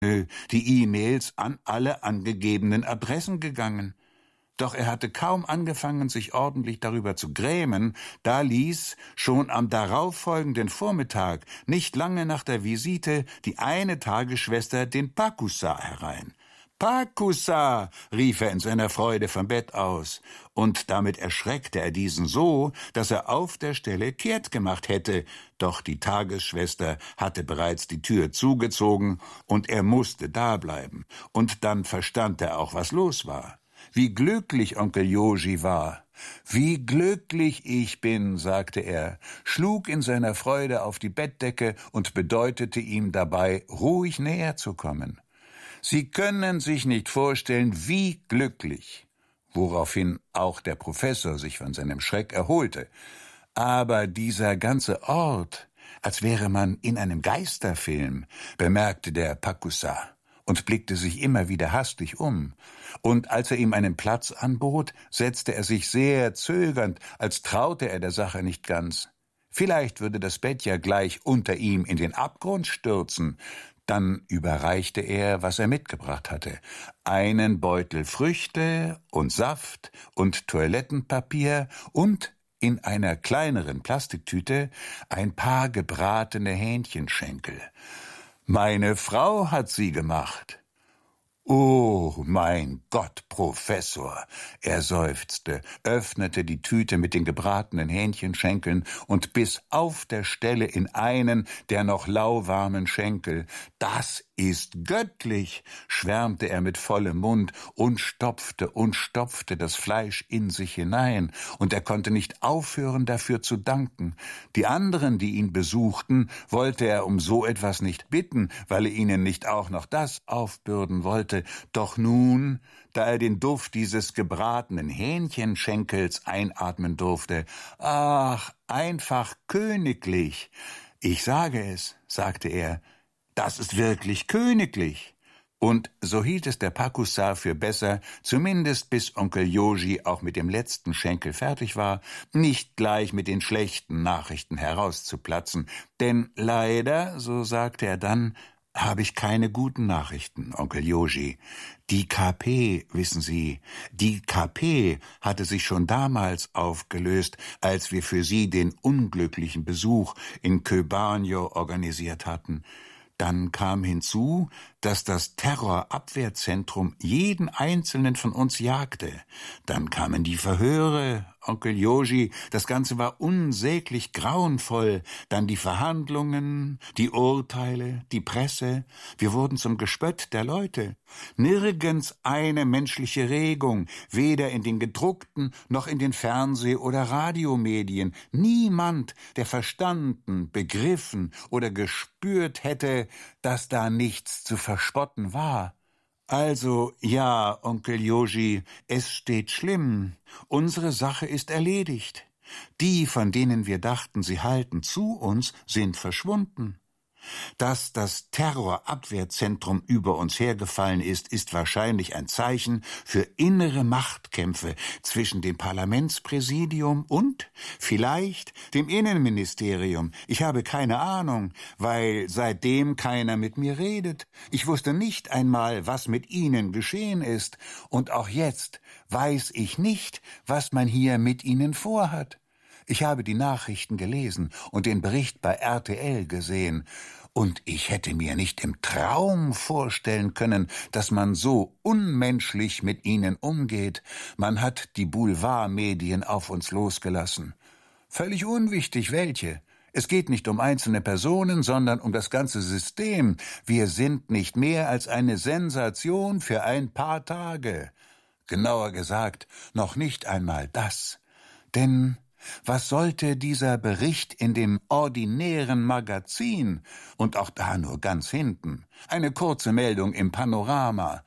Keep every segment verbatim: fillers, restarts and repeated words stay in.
die E-Mails an alle angegebenen Adressen gegangen. Doch er hatte kaum angefangen, sich ordentlich darüber zu grämen, da ließ schon am darauffolgenden Vormittag, nicht lange nach der Visite, die eine Tagesschwester den Pacusa herein. »Pacusa«, rief er in seiner Freude vom Bett aus, und damit erschreckte er diesen so, dass er auf der Stelle kehrt gemacht hätte, doch die Tagesschwester hatte bereits die Tür zugezogen, und er musste dableiben, und dann verstand er auch, was los war. Wie glücklich Onkel Joji war. »Wie glücklich ich bin«, sagte er, schlug in seiner Freude auf die Bettdecke und bedeutete ihm dabei, ruhig näher zu kommen. »Sie können sich nicht vorstellen, wie glücklich«, woraufhin auch der Professor sich von seinem Schreck erholte. »Aber dieser ganze Ort, als wäre man in einem Geisterfilm«, bemerkte der Pacusa und blickte sich immer wieder hastig um. Und als er ihm einen Platz anbot, setzte er sich sehr zögernd, als traute er der Sache nicht ganz. Vielleicht würde das Bett ja gleich unter ihm in den Abgrund stürzen. Dann überreichte er, was er mitgebracht hatte. Einen Beutel Früchte und Saft und Toilettenpapier und in einer kleineren Plastiktüte ein paar gebratene Hähnchenschenkel. »Meine Frau hat sie gemacht.« »Oh, mein Gott, Professor«, er seufzte, öffnete die Tüte mit den gebratenen Hähnchenschenkeln und biss auf der Stelle in einen der noch lauwarmen Schenkel. »Das ist göttlich«, schwärmte er mit vollem Mund und stopfte und stopfte das Fleisch in sich hinein, und er konnte nicht aufhören, dafür zu danken. Die anderen, die ihn besuchten, wollte er um so etwas nicht bitten, weil er ihnen nicht auch noch das aufbürden wollte. Doch nun, da er den Duft dieses gebratenen Hähnchenschenkels einatmen durfte, »ach, einfach königlich«, »Ich sage es«, sagte er, »das ist wirklich königlich.« Und so hielt es der Pacusa für besser, zumindest bis Onkel Joji auch mit dem letzten Schenkel fertig war, nicht gleich mit den schlechten Nachrichten herauszuplatzen. Denn leider, so sagte er dann, habe ich keine guten Nachrichten, Onkel Joji. Die K P, wissen Sie, die K P hatte sich schon damals aufgelöst, als wir für Sie den unglücklichen Besuch in Köbanjo organisiert hatten. Dann kam hinzu, dass das Terrorabwehrzentrum jeden einzelnen von uns jagte. Dann kamen die Verhöre, Onkel Joji, das Ganze war unsäglich grauenvoll. Dann die Verhandlungen, die Urteile, die Presse. Wir wurden zum Gespött der Leute. Nirgends eine menschliche Regung, weder in den gedruckten noch in den Fernseh- oder Radiomedien. Niemand, der verstanden, begriffen oder gespürt hätte, dass da nichts zu verspotten war. Also, ja, Onkel Joji, es steht schlimm. Unsere Sache ist erledigt. Die, von denen wir dachten, sie halten zu uns, sind verschwunden. Dass das Terrorabwehrzentrum über uns hergefallen ist, ist wahrscheinlich ein Zeichen für innere Machtkämpfe zwischen dem Parlamentspräsidium und vielleicht dem Innenministerium. Ich habe keine Ahnung, weil seitdem keiner mit mir redet. Ich wusste nicht einmal, was mit Ihnen geschehen ist, und auch jetzt weiß ich nicht, was man hier mit Ihnen vorhat. Ich habe die Nachrichten gelesen und den Bericht bei R T L gesehen, und ich hätte mir nicht im Traum vorstellen können, dass man so unmenschlich mit ihnen umgeht. Man hat die Boulevardmedien auf uns losgelassen. Völlig unwichtig, welche. Es geht nicht um einzelne Personen, sondern um das ganze System. Wir sind nicht mehr als eine Sensation für ein paar Tage. Genauer gesagt, noch nicht einmal das. Denn was sollte dieser Bericht in dem ordinären Magazin, und auch da nur ganz hinten, eine kurze Meldung im Panorama?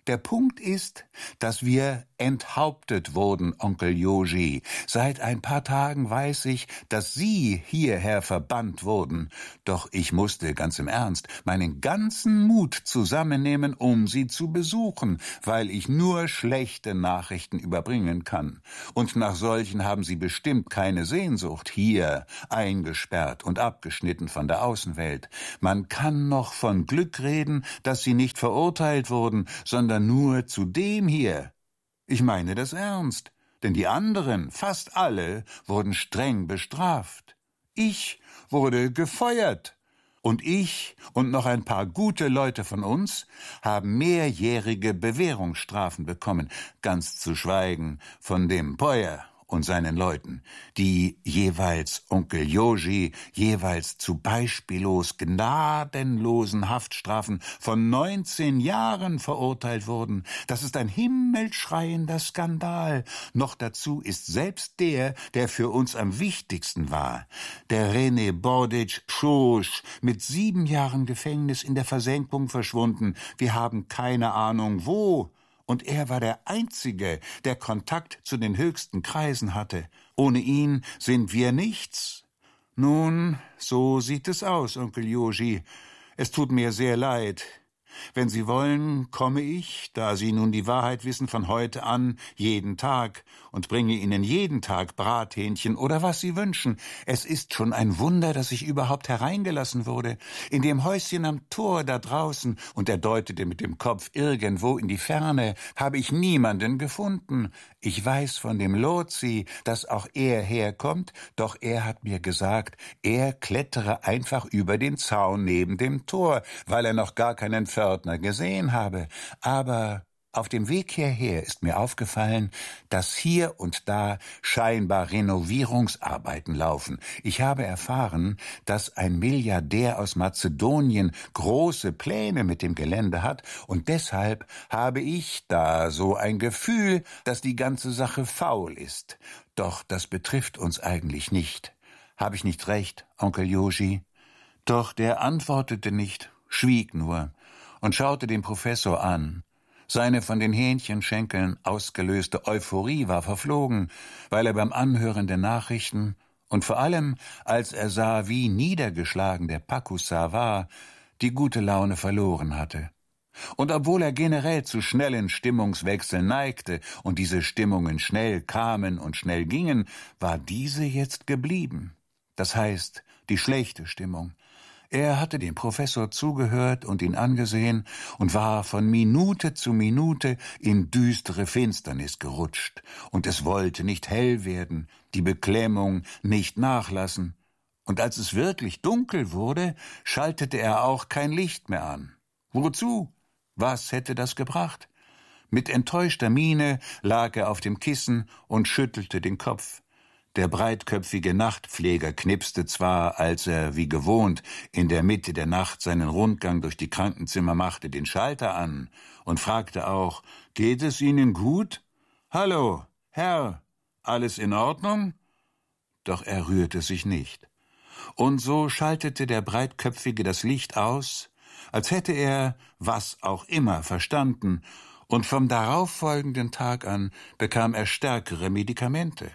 Der Punkt ist, dass wir enthauptet wurden, Onkel Joji. Seit ein paar Tagen weiß ich, dass Sie hierher verbannt wurden. Doch ich musste, ganz im Ernst, meinen ganzen Mut zusammennehmen, um Sie zu besuchen, weil ich nur schlechte Nachrichten überbringen kann. Und nach solchen haben Sie bestimmt keine Sehnsucht, hier, eingesperrt und abgeschnitten von der Außenwelt. Man kann noch von Glück reden, dass Sie nicht verurteilt wurden, sondern nur zu dem hier. Ich meine das ernst, denn die anderen, fast alle, wurden streng bestraft. Ich wurde gefeuert. Und ich und noch ein paar gute Leute von uns haben mehrjährige Bewährungsstrafen bekommen, ganz zu schweigen von dem Poyer und seinen Leuten, die jeweils Onkel Joji jeweils zu beispiellos gnadenlosen Haftstrafen von neunzehn Jahren verurteilt wurden. Das ist ein himmelschreiender Skandal. Noch dazu ist selbst der, der für uns am wichtigsten war, der René Bordic-Schosch, mit sieben Jahren Gefängnis in der Versenkung verschwunden. Wir haben keine Ahnung wo. Und er war der Einzige, der Kontakt zu den höchsten Kreisen hatte. Ohne ihn sind wir nichts. Nun, so sieht es aus, Onkel Joji. Es tut mir sehr leid. Wenn Sie wollen, komme ich, da Sie nun die Wahrheit wissen, von heute an jeden Tag und bringe Ihnen jeden Tag Brathähnchen oder was Sie wünschen. Es ist schon ein Wunder, dass ich überhaupt hereingelassen wurde. In dem Häuschen am Tor da draußen, und er deutete mit dem Kopf irgendwo in die Ferne, habe ich niemanden gefunden. Ich weiß von dem Lozi, dass auch er herkommt, doch er hat mir gesagt, er klettere einfach über den Zaun neben dem Tor, weil er noch gar keinen Pförtner gesehen habe. Aber auf dem Weg hierher ist mir aufgefallen, dass hier und da scheinbar Renovierungsarbeiten laufen. Ich habe erfahren, dass ein Milliardär aus Mazedonien große Pläne mit dem Gelände hat, und deshalb habe ich da so ein Gefühl, dass die ganze Sache faul ist. Doch das betrifft uns eigentlich nicht. Habe ich nicht recht, Onkel Joji? Doch der antwortete nicht, schwieg nur und schaute den Professor an. Seine von den Hähnchenschenkeln ausgelöste Euphorie war verflogen, weil er beim Anhören der Nachrichten und vor allem, als er sah, wie niedergeschlagen der Pakusar war, die gute Laune verloren hatte. Und obwohl er generell zu schnellen Stimmungswechseln neigte und diese Stimmungen schnell kamen und schnell gingen, war diese jetzt geblieben. Das heißt, die schlechte Stimmung. Er hatte dem Professor zugehört und ihn angesehen und war von Minute zu Minute in düstere Finsternis gerutscht, und es wollte nicht hell werden, die Beklemmung nicht nachlassen, und als es wirklich dunkel wurde, schaltete er auch kein Licht mehr an. Wozu? Was hätte das gebracht? Mit enttäuschter Miene lag er auf dem Kissen und schüttelte den Kopf. Der breitköpfige Nachtpfleger knipste zwar, als er, wie gewohnt, in der Mitte der Nacht seinen Rundgang durch die Krankenzimmer machte, den Schalter an und fragte auch, »Geht es Ihnen gut? Hallo, Herr, alles in Ordnung?« Doch er rührte sich nicht. Und so schaltete der Breitköpfige das Licht aus, als hätte er, was auch immer, verstanden, und vom darauffolgenden Tag an bekam er stärkere Medikamente.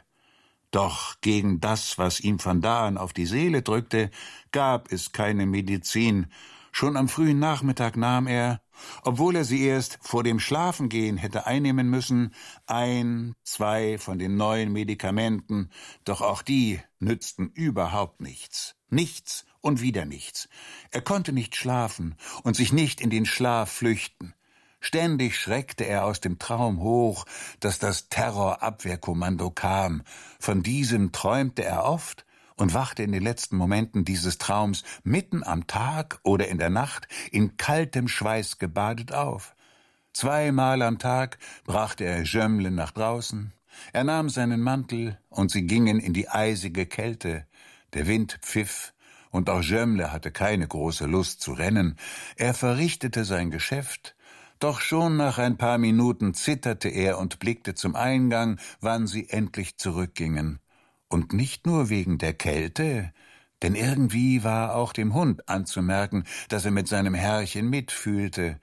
Doch gegen das, was ihm von da an auf die Seele drückte, gab es keine Medizin. Schon am frühen Nachmittag nahm er, obwohl er sie erst vor dem Schlafengehen hätte einnehmen müssen, ein, zwei von den neuen Medikamenten, doch auch die nützten überhaupt nichts. Nichts und wieder nichts. Er konnte nicht schlafen und sich nicht in den Schlaf flüchten. Ständig schreckte er aus dem Traum hoch, dass das Terrorabwehrkommando kam. Von diesem träumte er oft und wachte in den letzten Momenten dieses Traums mitten am Tag oder in der Nacht in kaltem Schweiß gebadet auf. Zweimal am Tag brachte er Jömle nach draußen. Er nahm seinen Mantel und sie gingen in die eisige Kälte. Der Wind pfiff, und auch Jömle hatte keine große Lust zu rennen. Er verrichtete sein Geschäft. Doch schon nach ein paar Minuten zitterte er und blickte zum Eingang, wann sie endlich zurückgingen. Und nicht nur wegen der Kälte, denn irgendwie war auch dem Hund anzumerken, dass er mit seinem Herrchen mitfühlte.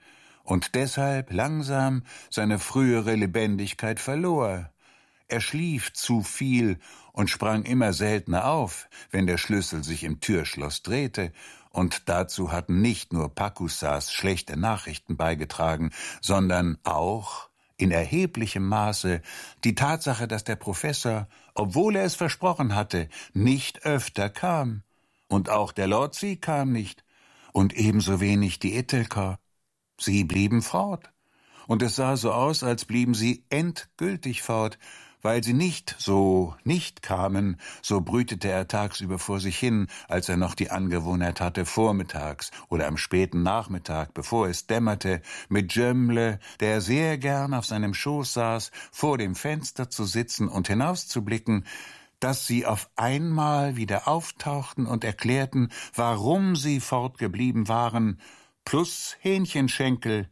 und deshalb langsam seine frühere Lebendigkeit verlor. Er schlief zu viel und sprang immer seltener auf, wenn der Schlüssel sich im Türschloss drehte, und dazu hatten nicht nur Pacussas schlechte Nachrichten beigetragen, sondern auch in erheblichem Maße die Tatsache, dass der Professor, obwohl er es versprochen hatte, nicht öfter kam. Und auch der Lotzi kam nicht, und ebenso wenig die Etelka. Sie blieben fort, und es sah so aus, als blieben sie endgültig fort. Weil sie nicht so nicht kamen, so brütete er tagsüber vor sich hin, als er noch die Angewohnheit hatte, vormittags oder am späten Nachmittag, bevor es dämmerte, mit Jömmle, der sehr gern auf seinem Schoß saß, vor dem Fenster zu sitzen und hinauszublicken, dass sie auf einmal wieder auftauchten und erklärten, warum sie fortgeblieben waren, plus Hähnchenschenkel.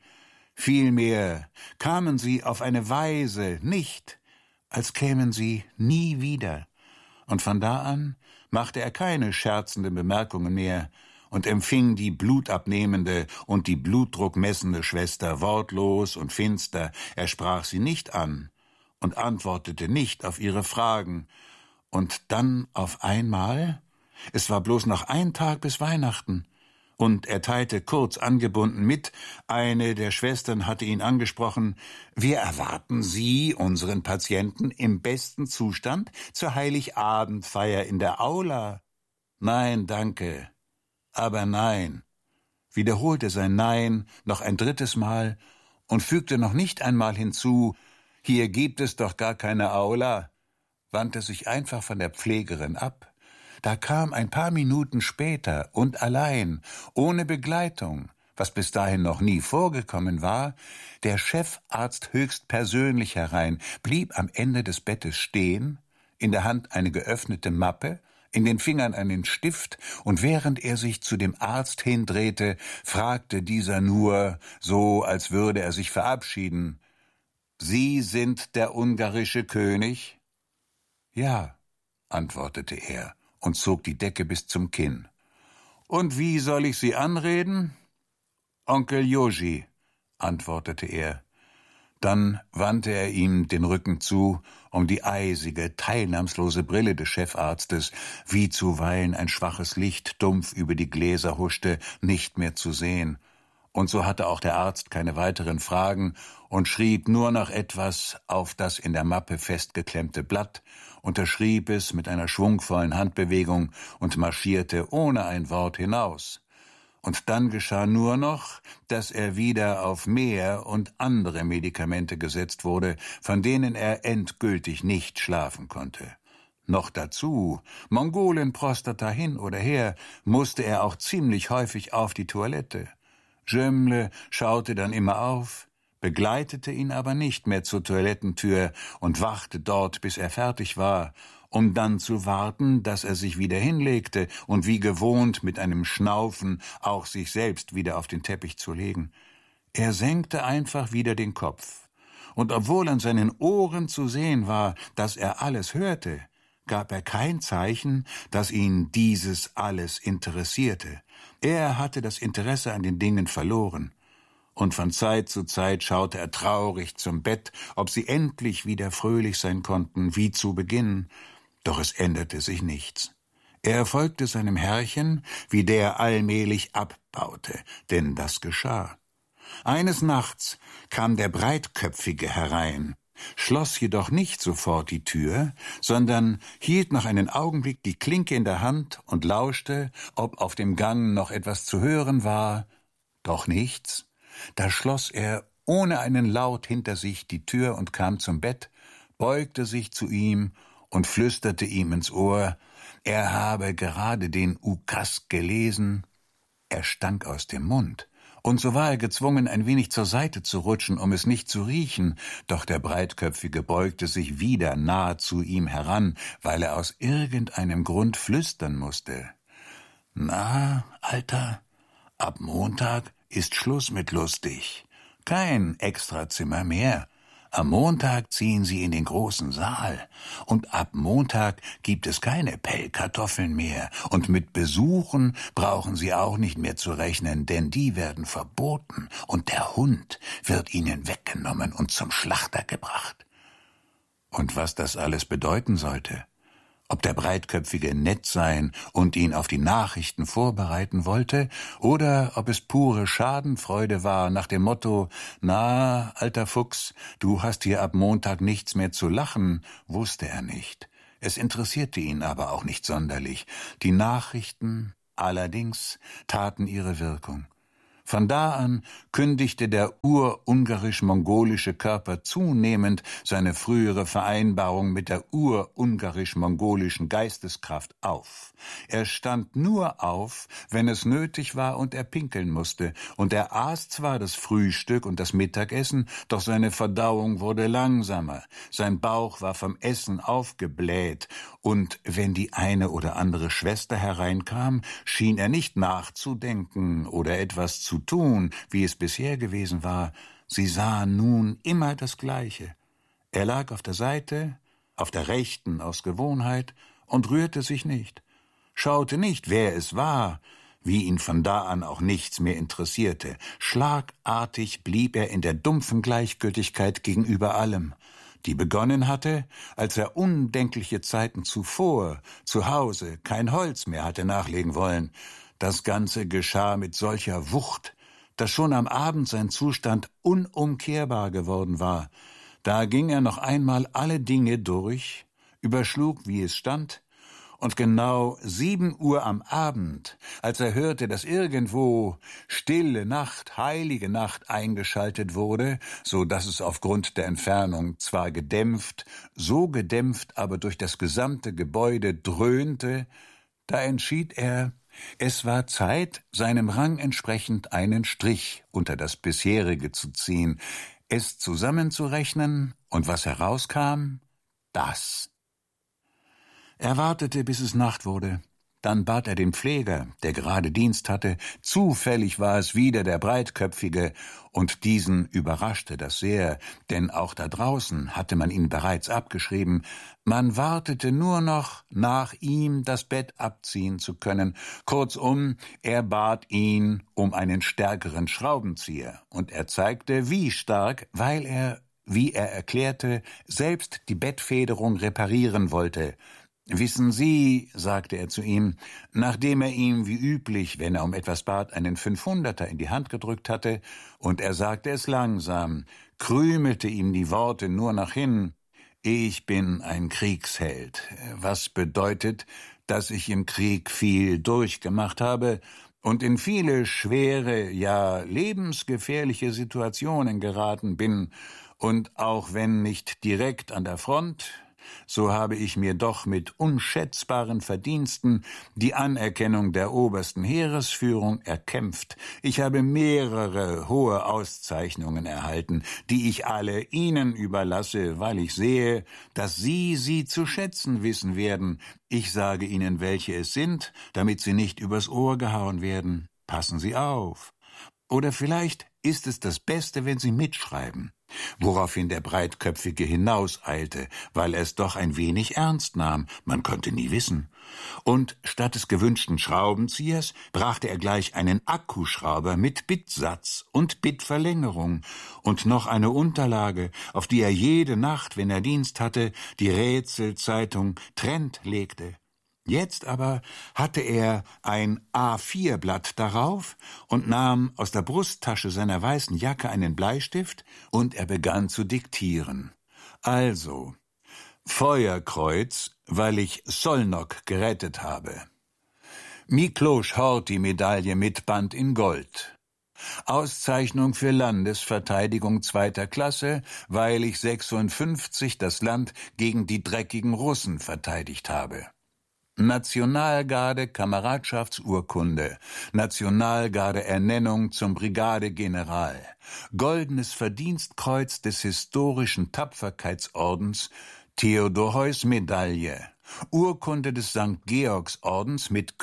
Vielmehr kamen sie auf eine Weise nicht, als kämen sie nie wieder. Und von da an machte er keine scherzenden Bemerkungen mehr und empfing die blutabnehmende und die blutdruckmessende Schwester wortlos und finster. Er sprach sie nicht an und antwortete nicht auf ihre Fragen. Und dann auf einmal, es war bloß noch ein Tag bis Weihnachten, und er teilte kurz angebunden mit, eine der Schwestern hatte ihn angesprochen, wir erwarten Sie, unseren Patienten, im besten Zustand zur Heiligabendfeier in der Aula. Nein, danke, aber nein, wiederholte sein Nein noch ein drittes Mal und fügte noch nicht einmal hinzu, hier gibt es doch gar keine Aula, wandte sich einfach von der Pflegerin ab. Da kam ein paar Minuten später und allein, ohne Begleitung, was bis dahin noch nie vorgekommen war, der Chefarzt höchstpersönlich herein, blieb am Ende des Bettes stehen, in der Hand eine geöffnete Mappe, in den Fingern einen Stift, und während er sich zu dem Arzt hindrehte, fragte dieser nur, so als würde er sich verabschieden, »Sie sind der ungarische König?« »Ja«, antwortete er und zog die Decke bis zum Kinn. »Und wie soll ich Sie anreden?« »Onkel Joji«, antwortete er. Dann wandte er ihm den Rücken zu, um die eisige, teilnahmslose Brille des Chefarztes, wie zuweilen ein schwaches Licht dumpf über die Gläser huschte, nicht mehr zu sehen. Und so hatte auch der Arzt keine weiteren Fragen und schrieb nur noch etwas auf das in der Mappe festgeklemmte Blatt, unterschrieb es mit einer schwungvollen Handbewegung und marschierte ohne ein Wort hinaus. Und dann geschah nur noch, dass er wieder auf mehr und andere Medikamente gesetzt wurde, von denen er endgültig nicht schlafen konnte. Noch dazu, Mongolenprostata hin oder her, musste er auch ziemlich häufig auf die Toilette. Jömmle schaute dann immer auf, begleitete ihn aber nicht mehr zur Toilettentür und wachte dort, bis er fertig war, um dann zu warten, dass er sich wieder hinlegte und wie gewohnt mit einem Schnaufen auch sich selbst wieder auf den Teppich zu legen. Er senkte einfach wieder den Kopf, und obwohl an seinen Ohren zu sehen war, dass er alles hörte, gab er kein Zeichen, dass ihn dieses alles interessierte. Er hatte das Interesse an den Dingen verloren. Und von Zeit zu Zeit schaute er traurig zum Bett, ob sie endlich wieder fröhlich sein konnten, wie zu Beginn. Doch es änderte sich nichts. Er folgte seinem Herrchen, wie der allmählich abbaute, denn das geschah. Eines Nachts kam der Breitköpfige herein, schloss jedoch nicht sofort die Tür, sondern hielt noch einen Augenblick die Klinke in der Hand und lauschte, ob auf dem Gang noch etwas zu hören war. Doch nichts. Da schloss er ohne einen Laut hinter sich die Tür und kam zum Bett, beugte sich zu ihm und flüsterte ihm ins Ohr, er habe gerade den Ukas gelesen. Er stank aus dem Mund. Und so war er gezwungen, ein wenig zur Seite zu rutschen, um es nicht zu riechen, doch der Breitköpfige beugte sich wieder nahe zu ihm heran, weil er aus irgendeinem Grund flüstern musste. »Na, Alter, ab Montag ist Schluss mit lustig. Kein Extrazimmer mehr. Am Montag ziehen Sie in den großen Saal, und ab Montag gibt es keine Pellkartoffeln mehr, und mit Besuchen brauchen Sie auch nicht mehr zu rechnen, denn die werden verboten, und der Hund wird Ihnen weggenommen und zum Schlachter gebracht. Und was das alles bedeuten sollte, ob der Breitköpfige nett sein und ihn auf die Nachrichten vorbereiten wollte, oder ob es pure Schadenfreude war nach dem Motto, »Na, alter Fuchs, du hast hier ab Montag nichts mehr zu lachen«, wusste er nicht. Es interessierte ihn aber auch nicht sonderlich. Die Nachrichten allerdings taten ihre Wirkung. Von da an kündigte der urungarisch-mongolische Körper zunehmend seine frühere Vereinbarung mit der urungarisch-mongolischen Geisteskraft auf. Er stand nur auf, wenn es nötig war und er pinkeln musste, und er aß zwar das Frühstück und das Mittagessen, doch seine Verdauung wurde langsamer, sein Bauch war vom Essen aufgebläht, und wenn die eine oder andere Schwester hereinkam, schien er nicht nachzudenken oder etwas zu tun, wie es bisher gewesen war. Sie sahen nun immer das Gleiche. Er lag auf der Seite, auf der rechten aus Gewohnheit, und rührte sich nicht, schaute nicht, wer es war, wie ihn von da an auch nichts mehr interessierte. Schlagartig blieb er in der dumpfen Gleichgültigkeit gegenüber allem, die begonnen hatte, als er undenkliche Zeiten zuvor zu Hause kein Holz mehr hatte nachlegen wollen. Das Ganze geschah mit solcher Wucht, dass schon am Abend sein Zustand unumkehrbar geworden war. Da ging er noch einmal alle Dinge durch, überschlug, wie es stand, und genau sieben Uhr am Abend, als er hörte, dass irgendwo Stille Nacht, heilige Nacht eingeschaltet wurde, so dass es aufgrund der Entfernung zwar gedämpft, so gedämpft aber durch das gesamte Gebäude dröhnte, da entschied er, es war Zeit, seinem Rang entsprechend einen Strich unter das bisherige zu ziehen, es zusammenzurechnen, und was herauskam, das. Er wartete, bis es Nacht wurde. Dann bat er den Pfleger, der gerade Dienst hatte, zufällig war es wieder der Breitköpfige, und diesen überraschte das sehr, denn auch da draußen hatte man ihn bereits abgeschrieben. Man wartete nur noch, nach ihm das Bett abziehen zu können. Kurzum, er bat ihn um einen stärkeren Schraubenzieher, und er zeigte, wie stark, weil er, wie er erklärte, selbst die Bettfederung reparieren wollte. »Wissen Sie«, sagte er zu ihm, nachdem er ihm wie üblich, wenn er um etwas bat, einen Fünfhunderter in die Hand gedrückt hatte, und er sagte es langsam, krümelte ihm die Worte nur nach hin, »Ich bin ein Kriegsheld, was bedeutet, dass ich im Krieg viel durchgemacht habe und in viele schwere, ja lebensgefährliche Situationen geraten bin, und auch wenn nicht direkt an der Front, so habe ich mir doch mit unschätzbaren Verdiensten die Anerkennung der obersten Heeresführung erkämpft. Ich habe mehrere hohe Auszeichnungen erhalten, die ich alle Ihnen überlasse, weil ich sehe, dass Sie sie zu schätzen wissen werden. Ich sage Ihnen, welche es sind, damit Sie nicht übers Ohr gehauen werden. Passen Sie auf. Oder vielleicht ist es das Beste, wenn Sie mitschreiben.« Woraufhin der Breitköpfige hinauseilte, weil er es doch ein wenig ernst nahm, man konnte nie wissen. Und statt des gewünschten Schraubenziehers brachte er gleich einen Akkuschrauber mit Bittsatz und Bittverlängerung und noch eine Unterlage, auf die er jede Nacht, wenn er Dienst hatte, die Rätselzeitung Trend legte. Jetzt aber hatte er ein A vier Blatt darauf und nahm aus der Brusttasche seiner weißen Jacke einen Bleistift, und er begann zu diktieren. Also, Feuerkreuz, weil ich Szolnok gerettet habe. Miklos Horthy-Medaille mit Band in Gold. Auszeichnung für Landesverteidigung zweiter Klasse, weil ich sechsundfünfzig das Land gegen die dreckigen Russen verteidigt habe. Nationalgarde Kameradschaftsurkunde, Nationalgarde Ernennung zum Brigadegeneral, Goldenes Verdienstkreuz des historischen Tapferkeitsordens, Theodor-Heuss-Medaille, Urkunde des Sankt Georgsordens mit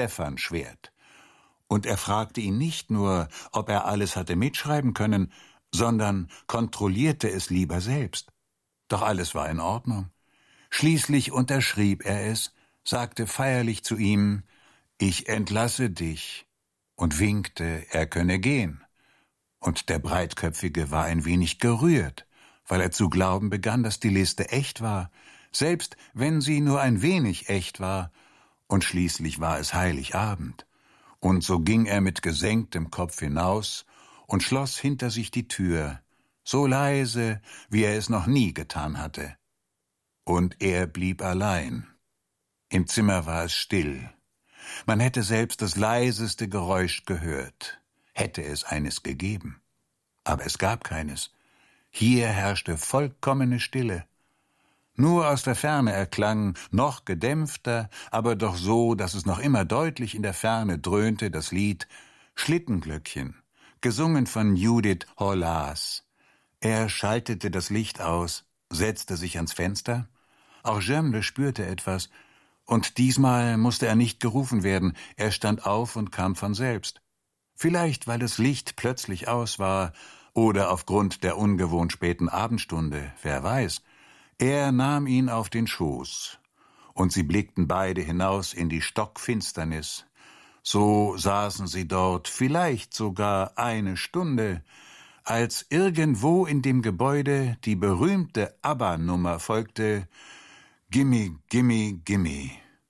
König-Stephan-Schwert. Und er fragte ihn nicht nur, ob er alles hatte mitschreiben können, sondern kontrollierte es lieber selbst. Doch alles war in Ordnung. Schließlich unterschrieb er es, sagte feierlich zu ihm, »Ich entlasse dich«, und winkte, er könne gehen. Und der Breitköpfige war ein wenig gerührt, weil er zu glauben begann, dass die Liste echt war, selbst wenn sie nur ein wenig echt war, und schließlich war es Heiligabend. Und so ging er mit gesenktem Kopf hinaus und schloss hinter sich die Tür, so leise, wie er es noch nie getan hatte. Und er blieb allein. Im Zimmer war es still. Man hätte selbst das leiseste Geräusch gehört, hätte es eines gegeben. Aber es gab keines. Hier herrschte vollkommene Stille. Nur aus der Ferne erklang, noch gedämpfter, aber doch so, dass es noch immer deutlich in der Ferne dröhnte, das Lied »Schlittenglöckchen«, gesungen von Judith Horlas. Er schaltete das Licht aus, setzte sich ans Fenster. Auch Jemle spürte etwas, und diesmal musste er nicht gerufen werden, er stand auf und kam von selbst. Vielleicht, weil das Licht plötzlich aus war, oder aufgrund der ungewohnt späten Abendstunde, wer weiß. Er nahm ihn auf den Schoß, und sie blickten beide hinaus in die Stockfinsternis. So saßen sie dort, vielleicht sogar eine Stunde, als irgendwo in dem Gebäude die berühmte ABBA-Nummer folgte, »Gimme, gimme, gimme«,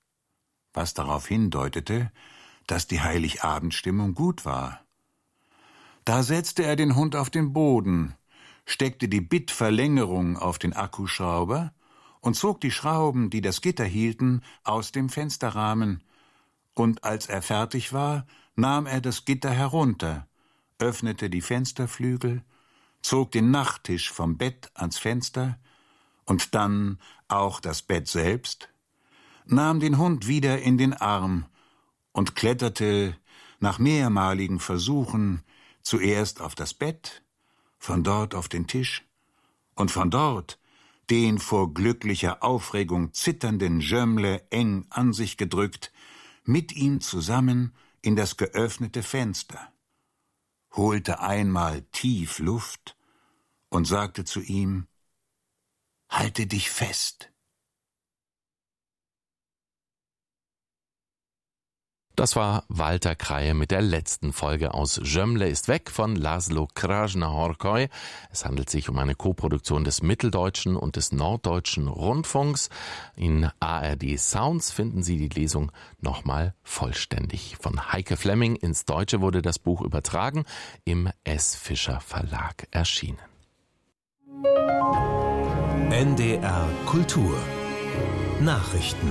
was darauf hindeutete, dass die Heiligabendstimmung gut war. Da setzte er den Hund auf den Boden, steckte die Bitverlängerung auf den Akkuschrauber und zog die Schrauben, die das Gitter hielten, aus dem Fensterrahmen, und als er fertig war, nahm er das Gitter herunter, öffnete die Fensterflügel, zog den Nachttisch vom Bett ans Fenster und dann auch das Bett selbst, nahm den Hund wieder in den Arm und kletterte nach mehrmaligen Versuchen zuerst auf das Bett, von dort auf den Tisch und von dort den vor glücklicher Aufregung zitternden Jemle eng an sich gedrückt, mit ihm zusammen in das geöffnete Fenster, holte einmal tief Luft und sagte zu ihm, »Halte dich fest.« Das war Walter Kraje mit der letzten Folge aus Jemle ist weg von Laszlo Krasna-Horkoy. Es handelt sich um eine Koproduktion des Mitteldeutschen und des Norddeutschen Rundfunks. In A R D Sounds finden Sie die Lesung nochmal vollständig. Von Heike Flemming ins Deutsche wurde das Buch übertragen, im S. Fischer Verlag erschienen. N D R Kultur Nachrichten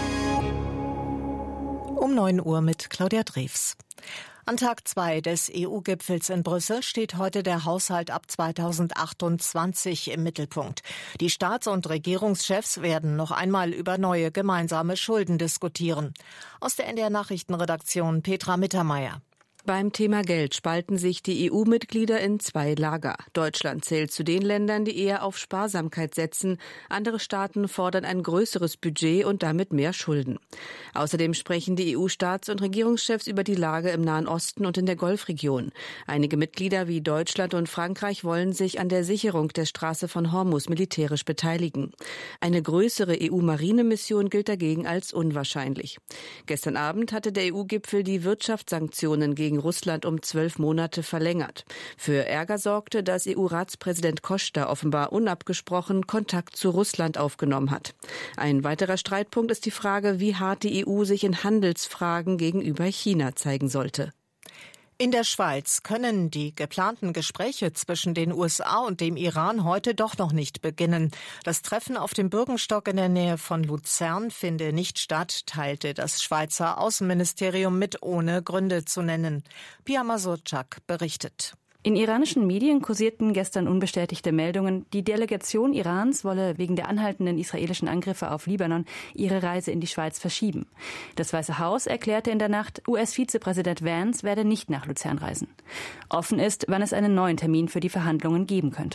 Um neun Uhr mit Claudia Drews. An Tag zwei des E U-Gipfels in Brüssel steht heute der Haushalt ab zweitausendachtundzwanzig im Mittelpunkt. Die Staats- und Regierungschefs werden noch einmal über neue gemeinsame Schulden diskutieren. Aus der N D R-Nachrichtenredaktion Petra Mittermeier. Beim Thema Geld spalten sich die E U-Mitglieder in zwei Lager. Deutschland zählt zu den Ländern, die eher auf Sparsamkeit setzen. Andere Staaten fordern ein größeres Budget und damit mehr Schulden. Außerdem sprechen die E U-Staats- und Regierungschefs über die Lage im Nahen Osten und in der Golfregion. Einige Mitglieder wie Deutschland und Frankreich wollen sich an der Sicherung der Straße von Hormuz militärisch beteiligen. Eine größere E U-Marinemission gilt dagegen als unwahrscheinlich. Gestern Abend hatte der E U-Gipfel die Wirtschaftssanktionen gegen Russland um zwölf Monate verlängert. Für Ärger sorgte, dass E U-Ratspräsident Costa offenbar unabgesprochen Kontakt zu Russland aufgenommen hat. Ein weiterer Streitpunkt ist die Frage, wie hart die E U sich in Handelsfragen gegenüber China zeigen sollte. In der Schweiz können die geplanten Gespräche zwischen den U S A und dem Iran heute doch noch nicht beginnen. Das Treffen auf dem Bürgenstock in der Nähe von Luzern finde nicht statt, teilte das Schweizer Außenministerium mit, ohne Gründe zu nennen. Pia Masurczak berichtet. In iranischen Medien kursierten gestern unbestätigte Meldungen, die Delegation Irans wolle wegen der anhaltenden israelischen Angriffe auf Libanon ihre Reise in die Schweiz verschieben. Das Weiße Haus erklärte in der Nacht, U S-Vizepräsident Vance werde nicht nach Luzern reisen. Offen ist, wann es einen neuen Termin für die Verhandlungen geben könnte.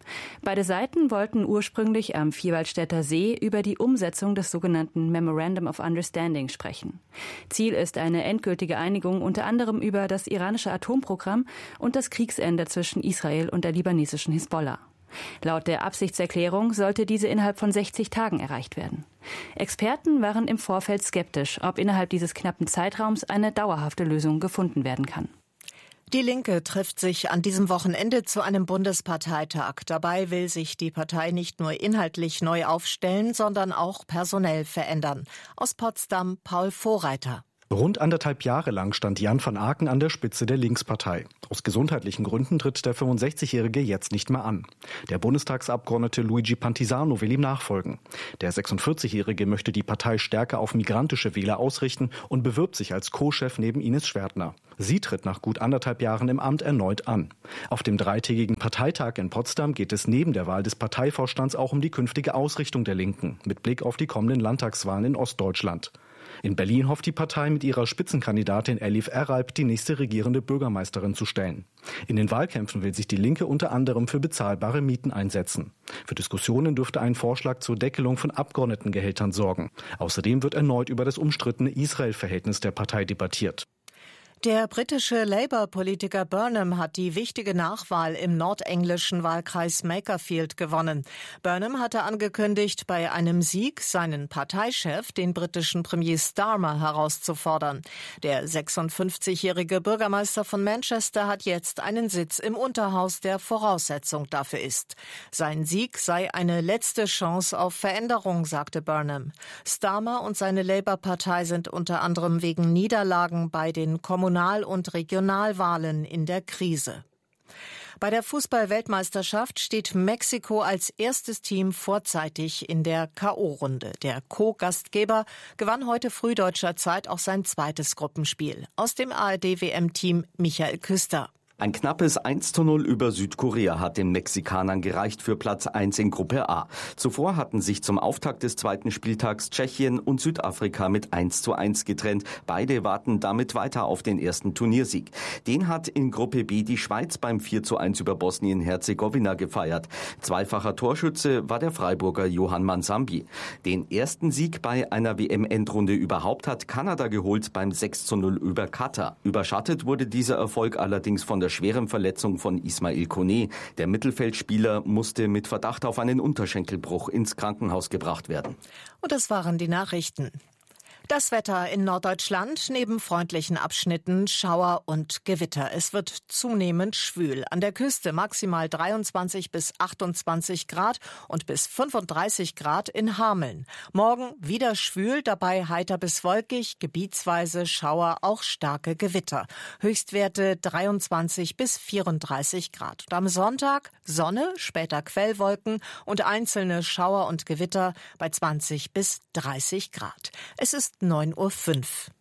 Beide Seiten wollten ursprünglich am Vierwaldstätter See über die Umsetzung des sogenannten Memorandum of Understanding sprechen. Ziel ist eine endgültige Einigung unter anderem über das iranische Atomprogramm und das Kriegsende zwischen Israel und der libanesischen Hisbollah. Laut der Absichtserklärung sollte diese innerhalb von sechzig Tagen erreicht werden. Experten waren im Vorfeld skeptisch, ob innerhalb dieses knappen Zeitraums eine dauerhafte Lösung gefunden werden kann. Die Linke trifft sich an diesem Wochenende zu einem Bundesparteitag. Dabei will sich die Partei nicht nur inhaltlich neu aufstellen, sondern auch personell verändern. Aus Potsdam Paul Vorreiter. Rund anderthalb Jahre lang stand Jan van Aken an der Spitze der Linkspartei. Aus gesundheitlichen Gründen tritt der fünfundsechzigjährige jetzt nicht mehr an. Der Bundestagsabgeordnete Luigi Pantisano will ihm nachfolgen. Der sechsundvierzigjährige möchte die Partei stärker auf migrantische Wähler ausrichten und bewirbt sich als Co-Chef neben Ines Schwertner. Sie tritt nach gut anderthalb Jahren im Amt erneut an. Auf dem dreitägigen Parteitag in Potsdam geht es neben der Wahl des Parteivorstands auch um die künftige Ausrichtung der Linken mit Blick auf die kommenden Landtagswahlen in Ostdeutschland. In Berlin hofft die Partei mit ihrer Spitzenkandidatin Elif Eralp die nächste regierende Bürgermeisterin zu stellen. In den Wahlkämpfen will sich die Linke unter anderem für bezahlbare Mieten einsetzen. Für Diskussionen dürfte ein Vorschlag zur Deckelung von Abgeordnetengehältern sorgen. Außerdem wird erneut über das umstrittene Israel-Verhältnis der Partei debattiert. Der britische Labour-Politiker Burnham hat die wichtige Nachwahl im nordenglischen Wahlkreis Makerfield gewonnen. Burnham hatte angekündigt, bei einem Sieg seinen Parteichef, den britischen Premier Starmer, herauszufordern. Der sechsundfünfzigjährige Bürgermeister von Manchester hat jetzt einen Sitz im Unterhaus, der Voraussetzung dafür ist. Sein Sieg sei eine letzte Chance auf Veränderung, sagte Burnham. Starmer und seine Labour-Partei sind unter anderem wegen Niederlagen bei den Kommunal- und Regionalwahlen in der Krise. Bei der Fußball-Weltmeisterschaft steht Mexiko als erstes Team vorzeitig in der K O-Runde. Der Co-Gastgeber gewann heute früh deutscher Zeit auch sein zweites Gruppenspiel. Aus dem A R D-W M-Team Michael Küster. Ein knappes eins zu null über Südkorea hat den Mexikanern gereicht für Platz eins in Gruppe A. Zuvor hatten sich zum Auftakt des zweiten Spieltags Tschechien und Südafrika mit eins zu eins getrennt. Beide warten damit weiter auf den ersten Turniersieg. Den hat in Gruppe B die Schweiz beim vier zu eins über Bosnien-Herzegowina gefeiert. Zweifacher Torschütze war der Freiburger Johann Mansambi. Den ersten Sieg bei einer W M-Endrunde überhaupt hat Kanada geholt beim sechs zu null über Katar. Überschattet wurde dieser Erfolg allerdings von der schweren Verletzung von Ismail Koné. Der Mittelfeldspieler musste mit Verdacht auf einen Unterschenkelbruch ins Krankenhaus gebracht werden. Und das waren die Nachrichten. Das Wetter in Norddeutschland, neben freundlichen Abschnitten Schauer und Gewitter. Es wird zunehmend schwül. An der Küste maximal dreiundzwanzig bis achtundzwanzig Grad und bis fünfunddreißig Grad in Hameln. Morgen wieder schwül, dabei heiter bis wolkig, gebietsweise Schauer, auch starke Gewitter. Höchstwerte dreiundzwanzig bis vierunddreißig Grad. Und am Sonntag Sonne, später Quellwolken und einzelne Schauer und Gewitter bei zwanzig bis dreißig Grad. Es ist neun Uhr fünf.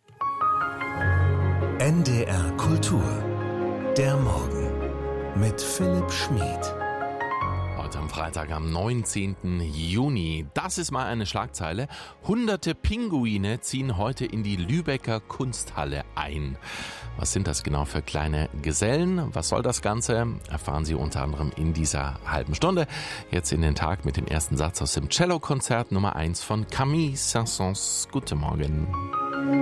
N D R Kultur. Der Morgen mit Philipp Schmid. Heute am Freitag, am neunzehnten Juni. Das ist mal eine Schlagzeile. Hunderte Pinguine ziehen heute in die Lübecker Kunsthalle ein. Was sind das genau für kleine Gesellen? Was soll das Ganze? Erfahren Sie unter anderem in dieser halben Stunde. Jetzt in den Tag mit dem ersten Satz aus dem Cellokonzert Nummer eins von Camille Saint-Saëns. Guten Morgen.